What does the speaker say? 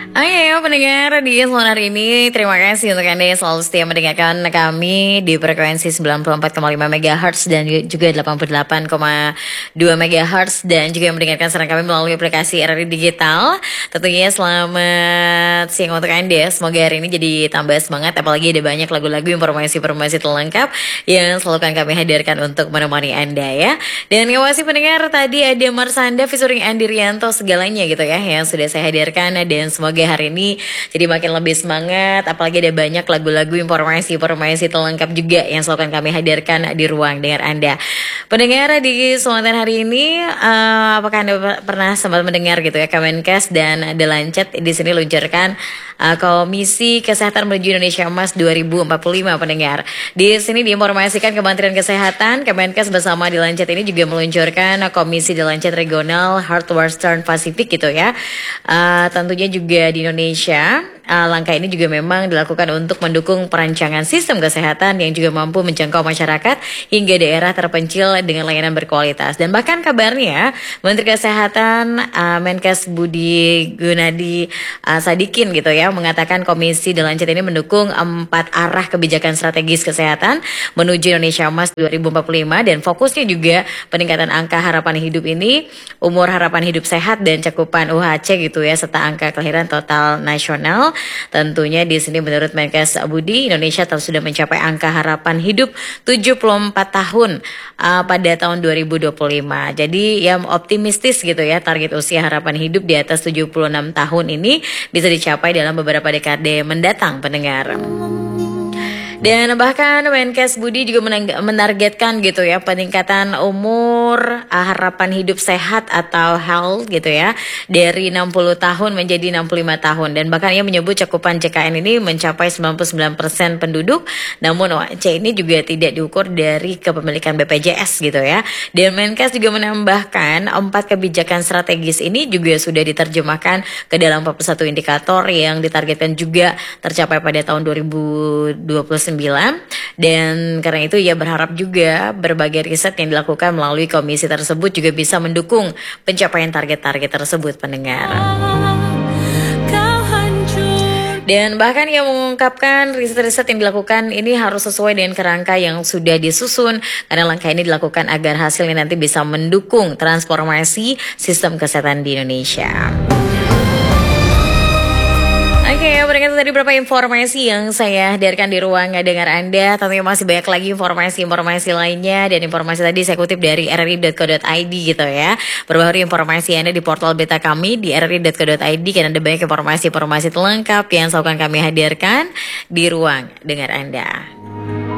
Oke, pendengar di Salon hari ini, terima kasih untuk Anda yang selalu setia mendengarkan kami di frekuensi 94,5 MHz dan juga 88,2 MHz dan juga mendengarkan siaran kami melalui aplikasi RRI Digital. Tentunya selamat siang untuk Anda. Semoga hari ini jadi tambah semangat, apalagi ada banyak lagu-lagu informasi-informasi terlengkap yang selalu akan kami hadirkan untuk menemani Anda ya. Dan yang masih pendengar, tadi ada Marsanda featuring Andi Rianto segalanya gitu ya yang sudah saya hadirkan, dan semoga hari ini jadi makin lebih semangat, apalagi ada banyak lagu-lagu informasi-informasi terlengkap juga yang selalu akan kami hadirkan di ruang dengar Anda. Pendengar di kesempatan hari ini, apakah Anda pernah sempat mendengar gitu ya, Kemenkes dan The Lancet di sini luncurkan Komisi Kesehatan Menuju Indonesia Emas 2045, pendengar. Di sini diinformasikan Kementerian Kesehatan, Kemenkes bersama The Lancet ini juga meluncurkan Komisi The Lancet Regional Heart Western Pacific gitu ya. Tentunya juga di Indonesia, langkah ini juga memang dilakukan untuk mendukung perancangan sistem kesehatan yang juga mampu menjangkau masyarakat hingga daerah terpencil dengan layanan berkualitas. Dan bahkan kabarnya Menteri Kesehatan Menkes Budi Gunadi Sadikin gitu ya mengatakan Komisi The Lancet ini mendukung 4 arah kebijakan strategis kesehatan menuju Indonesia Emas 2045, dan fokusnya juga peningkatan angka harapan hidup ini, umur harapan hidup sehat dan cakupan UHC gitu ya, serta angka kelahiran total nasional. Tentunya di sini menurut Menkes Budi, Indonesia sudah mencapai angka harapan hidup 74 tahun pada tahun 2025. Jadi ya optimistis gitu ya, target usia harapan hidup di atas 76 tahun ini bisa dicapai dalam beberapa dekade mendatang, pendengar. Dan bahkan Menkes Budi juga menargetkan gitu ya peningkatan umur harapan hidup sehat atau health gitu ya dari 60 tahun menjadi 65 tahun, dan bahkan ia menyebut cakupan JKN ini mencapai 99% penduduk, namun OAC ini juga tidak diukur dari kepemilikan BPJS gitu ya. Dan Menkes juga menambahkan 4 kebijakan strategis ini juga sudah diterjemahkan ke dalam 41 indikator yang ditargetkan juga tercapai pada tahun 2029. Dan karena itu ia berharap juga berbagai riset yang dilakukan melalui komisi tersebut juga bisa mendukung pencapaian target-target tersebut, pendengar. Dan bahkan ia mengungkapkan riset-riset yang dilakukan ini harus sesuai dengan kerangka yang sudah disusun, karena langkah ini dilakukan agar hasilnya nanti bisa mendukung transformasi sistem kesehatan di Indonesia. Oke, berikan tadi beberapa informasi yang saya hadirkan di ruang dengar Anda. Tentunya masih banyak lagi informasi-informasi lainnya, dan informasi tadi saya kutip dari rri.co.id gitu ya. Perbaharui informasi Anda di portal beta kami di rri.co.id, karena ada banyak informasi-informasi terlengkap yang selalu kami hadirkan di ruang dengar Anda.